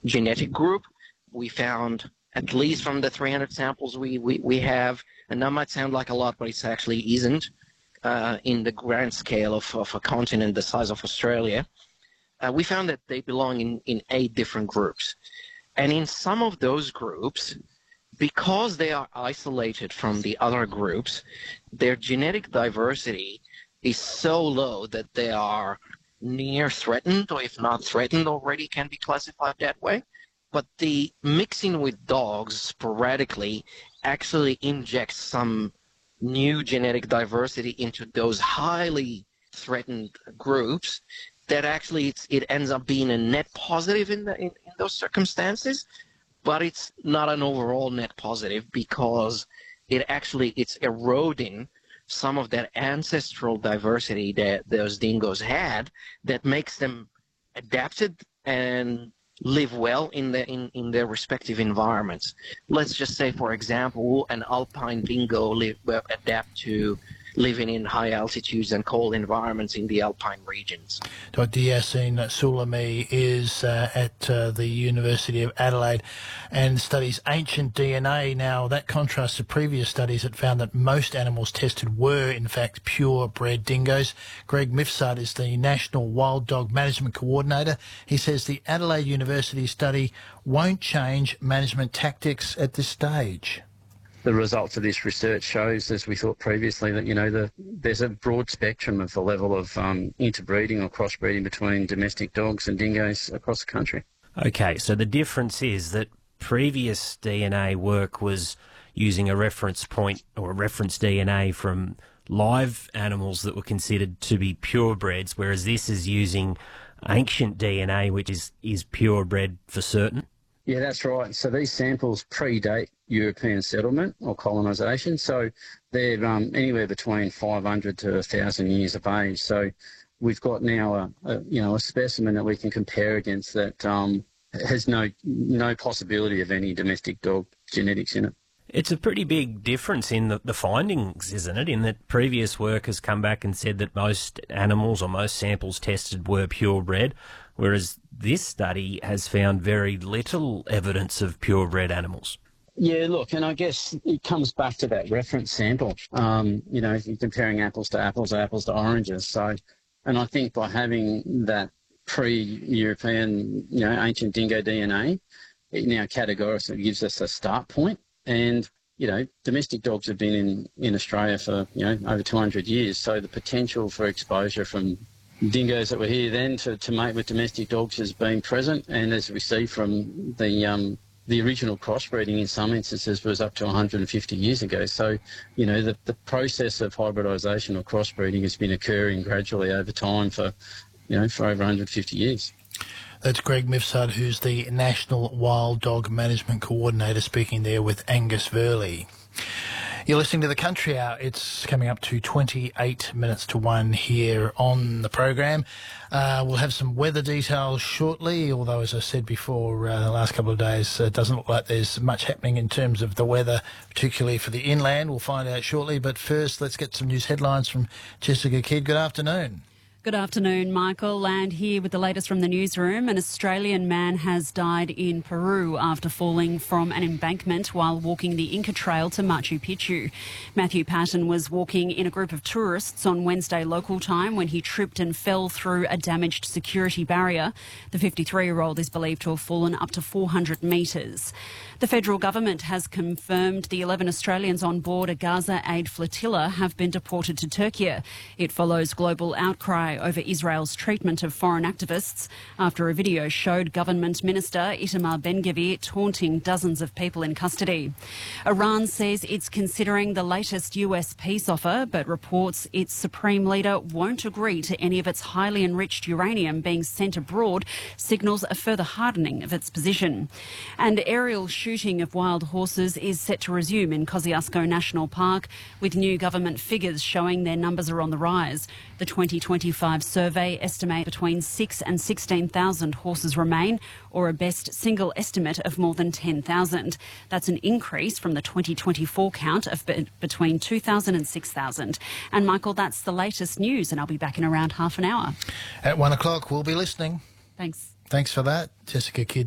genetic group. We found, at least from the 300 samples we have, and that might sound like a lot, but it actually isn't in the grand scale of a continent the size of Australia. We found that they belong in 8 different groups. And in some of those groups, because they are isolated from the other groups, their genetic diversity is so low that they are near threatened, or if not threatened already, can be classified that way. But the mixing with dogs sporadically actually injects some new genetic diversity into those highly threatened groups that actually it ends up being a net positive in those circumstances, but it's not an overall net positive because it's eroding some of that ancestral diversity that those dingoes had that makes them adapted and live well in their respective environments. Let's just say, for example, an alpine dingo adapt to living in high altitudes and cold environments in the alpine regions. Dr. Yassine Soulami is at the University of Adelaide and studies ancient DNA. Now, that contrasts to previous studies that found that most animals tested were, in fact, purebred dingoes. Greg Mifsud is the National Wild Dog Management Coordinator. He says the Adelaide University study won't change management tactics at this stage. The results of this research shows, as we thought previously, that there's a broad spectrum of the level of interbreeding or crossbreeding between domestic dogs and dingoes across the country. Okay, so the difference is that previous DNA work was using a reference point or a reference DNA from live animals that were considered to be purebreds, whereas this is using ancient DNA, which is purebred for certain. Yeah, that's right. So these samples predate European settlement or colonisation. So they're anywhere between 500 to 1,000 years of age. So we've got now a specimen that we can compare against that has no possibility of any domestic dog genetics in it. It's a pretty big difference in the findings, isn't it, in that previous work has come back and said that most animals or most samples tested were purebred, whereas this study has found very little evidence of purebred animals. Yeah, look, and I guess it comes back to that reference sample. If you're comparing apples to apples, apples to oranges. So, and I think by having that pre-European, ancient dingo DNA, it now categorically gives us a start point. And, domestic dogs have been in Australia for, over 200 years. So the potential for exposure from dingoes that were here then to mate with domestic dogs has been present. And as we see from the original crossbreeding in some instances was up to 150 years ago. So, the process of hybridisation or crossbreeding has been occurring gradually over time for over 150 years. That's Greg Mifsud, who's the National Wild Dog Management Coordinator, speaking there with Angus Verley. You're listening to The Country Hour. It's coming up to 28 minutes to 1 here on the program. We'll have some weather details shortly, although, as I said before, the last couple of days, it doesn't look like there's much happening in terms of the weather, particularly for the inland. We'll find out shortly. But first, let's get some news headlines from Jessica Kidd. Good afternoon. Good afternoon, Michael. And here with the latest from the newsroom, an Australian man has died in Peru after falling from an embankment while walking the Inca Trail to Machu Picchu. Matthew Patton was walking in a group of tourists on Wednesday local time when he tripped and fell through a damaged security barrier. The 53-year-old is believed to have fallen up to 400 metres. The federal government has confirmed the 11 Australians on board a Gaza aid flotilla have been deported to Turkey. It follows global outcry over Israel's treatment of foreign activists after a video showed Government Minister Itamar Ben-Gvir taunting dozens of people in custody. Iran says it's considering the latest US peace offer, but reports its supreme leader won't agree to any of its highly enriched uranium being sent abroad, signals a further hardening of its position. And aerial shooting of wild horses is set to resume in Kosciuszko National Park, with new government figures showing their numbers are on the rise. The 2025 survey estimates between 6,000 and 16,000 horses remain, or a best single estimate of more than 10,000. That's an increase from the 2024 count of between 2,000 and 6,000. And Michael, that's the latest news, and I'll be back in around half an hour. At 1 o'clock, we'll be listening. Thanks. Thanks for that, Jessica Kidd.